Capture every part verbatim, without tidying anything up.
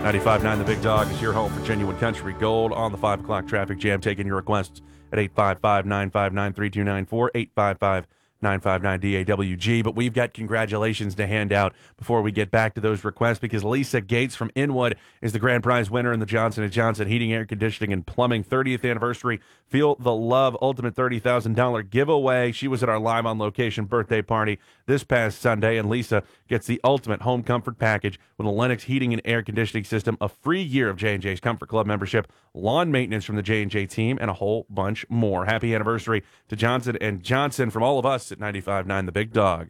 ninety-five point nine The Big Dog is your home for genuine country gold on the five o'clock traffic jam. Taking your requests at eight five five, nine five nine, three two nine four, eight five five, nine five nine, D A W G. But we've got congratulations to hand out before we get back to those requests, because Lisa Gates from Inwood is the grand prize winner in the Johnson and Johnson Heating, Air Conditioning, and Plumbing thirtieth Anniversary Feel the Love Ultimate thirty thousand dollars giveaway. She was at our live on location birthday party this past Sunday, and Lisa gets the ultimate home comfort package with a Lennox heating and air conditioning system, a free year of J and J's Comfort Club membership, lawn maintenance from the J and J team, and a whole bunch more. Happy anniversary to Johnson and Johnson from all of us at ninety-five point nine The Big Dog.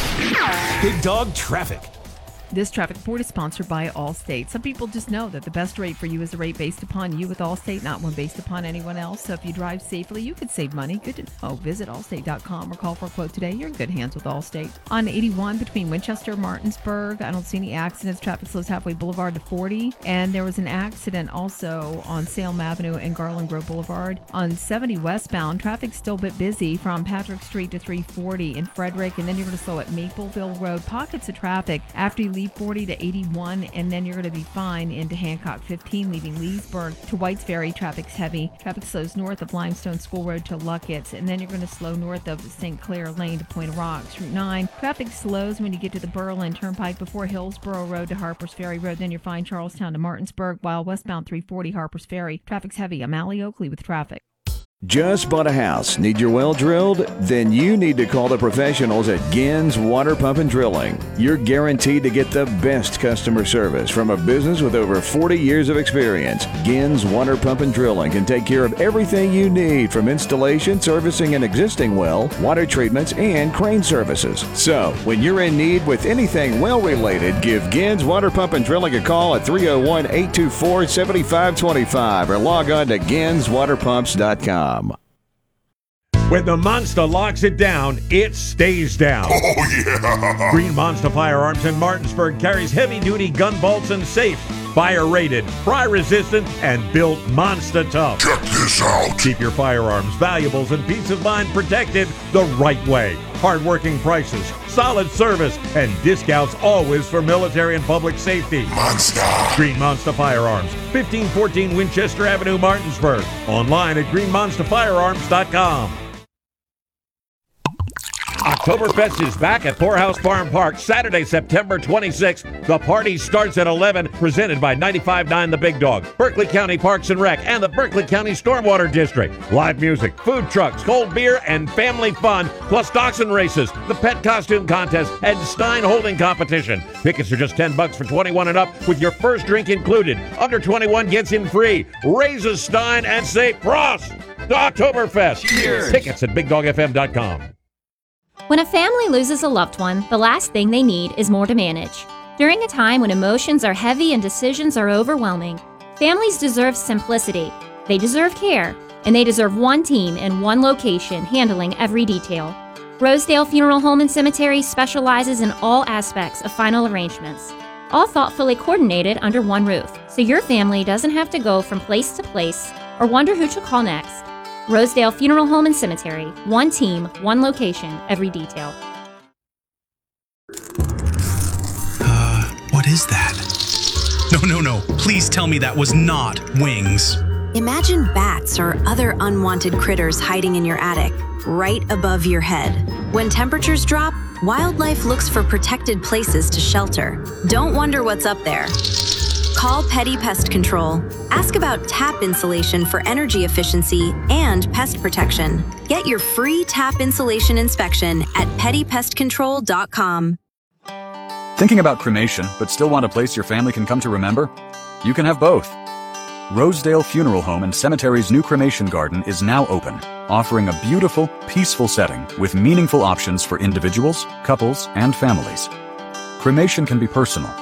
Big Dog Traffic. This traffic report is sponsored by Allstate. Some people just know that the best rate for you is a rate based upon you with Allstate, not one based upon anyone else. So if you drive safely, you could save money. Good to know. Visit allstate dot com or call for a quote today. You're in good hands with Allstate. On eighty-one between Winchester and Martinsburg, I don't see any accidents. Traffic slows halfway Boulevard to forty. And there was an accident also on Salem Avenue and Garland Grove Boulevard. On seventy westbound, traffic's still a bit busy from Patrick Street to three forty in Frederick. And then you're going to slow at Mapleville Road. Pockets of traffic after you leave forty to eighty-one, and then you're going to be fine into Hancock fifteen, leaving Leesburg to Whites Ferry. Traffic's heavy. Traffic slows north of Limestone School Road to Luckett's, and then you're going to slow north of Saint Clair Lane to Point of Rocks. Route nine, traffic slows when you get to the Berlin Turnpike before Hillsborough Road to Harpers Ferry Road. Then you're fine Charlestown to Martinsburg, while westbound three forty Harpers Ferry. Traffic's heavy. I'm Allie Oakley with traffic. Just bought a house? Need your well drilled? Then you need to call the professionals at Gins Water Pump and Drilling. You're guaranteed to get the best customer service from a business with over forty years of experience. Gins Water Pump and Drilling can take care of everything you need, from installation, servicing an existing well, water treatments, and crane services. So, when you're in need with anything well related, give Gins Water Pump and Drilling a call at three oh one, eight two four, seven five two five or log on to gins water pumps dot com. When the Monster locks it down, it stays down. Oh, yeah! Green Monster Firearms in Martinsburg carries heavy-duty gun bolts and safes. Fire-rated, fry-resistant, and built monster tough. Check this out. Keep your firearms, valuables, and peace of mind protected the right way. Hard-working prices, solid service, and discounts always for military and public safety. Monster. Green Monster Firearms, fifteen fourteen Winchester Avenue, Martinsburg. Online at green monster firearms dot com. Oktoberfest is back at Poorhouse Farm Park Saturday, September twenty-sixth. The party starts at eleven, presented by ninety-five point nine The Big Dog, Berkeley County Parks and Rec, and the Berkeley County Stormwater District. Live music, food trucks, cold beer, and family fun, plus dachshund races, the pet costume contest, and Stein holding competition. Tickets are just ten bucks for twenty-one and up, with your first drink included. Under twenty-one gets in free. Raise a Stein and say Prost to Oktoberfest. Cheers. Tickets at big dog f m dot com. When a family loses a loved one, the last thing they need is more to manage. During a time when emotions are heavy and decisions are overwhelming, families deserve simplicity, they deserve care, and they deserve one team in one location handling every detail. Rosedale Funeral Home and Cemetery specializes in all aspects of final arrangements, all thoughtfully coordinated under one roof, so your family doesn't have to go from place to place or wonder who to call next. Rosedale Funeral Home and Cemetery. One team, one location, every detail. Uh, what is that? No, no, no. Please tell me that was not wings. Imagine bats or other unwanted critters hiding in your attic, right above your head. When temperatures drop, wildlife looks for protected places to shelter. Don't wonder what's up there. Call Petty Pest Control. Ask about tap insulation for energy efficiency and pest protection. Get your free tap insulation inspection at petty pest control dot com. Thinking about cremation, but still want a place your family can come to remember? You can have both. Rosedale Funeral Home and Cemetery's new cremation garden is now open, offering a beautiful, peaceful setting with meaningful options for individuals, couples, and families. Cremation can be personal,